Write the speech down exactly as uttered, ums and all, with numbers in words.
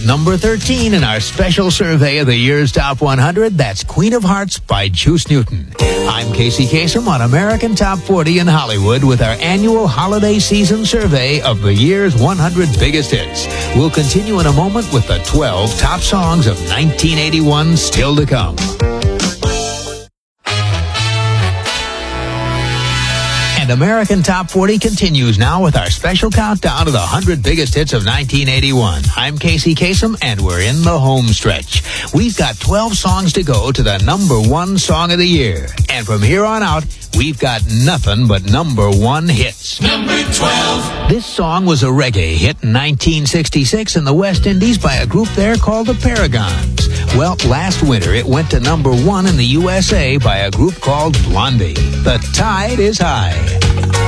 number thirteen in our special survey of the year's Top one hundred. That's Queen of Hearts by Juice Newton. I'm Casey Kasem on American Top forty in Hollywood with our annual holiday season survey of the year's one hundred biggest hits. We'll continue in a moment with the twelve top songs of nineteen eighty-one still to come. And American Top forty continues now with our special countdown of the one hundred biggest hits of nineteen eighty-one. I'm Casey Kasem, and we're in the home stretch. We've got twelve songs to go to the number one song of the year. And from here on out, we've got nothing but number one hits. Number twelve. This song was a reggae hit in nineteen sixty-six in the West Indies by a group there called the Paragons. Well, last winter it went to number one in the U S A by a group called Blondie. The tide is high.